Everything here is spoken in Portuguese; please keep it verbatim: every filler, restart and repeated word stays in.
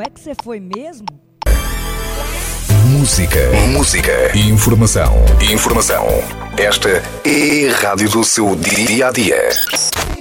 é que você foi mesmo? Música, música, informação, informação. Esta é a rádio do seu dia a dia.